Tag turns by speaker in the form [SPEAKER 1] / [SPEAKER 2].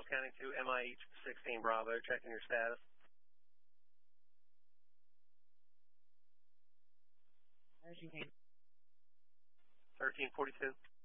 [SPEAKER 1] County to MIH 16 Bravo, checking your status. 1342.